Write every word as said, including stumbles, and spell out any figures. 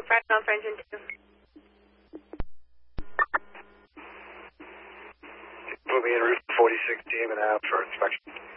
with pressure on for engine two. Put me in route forty-six team and out for inspection.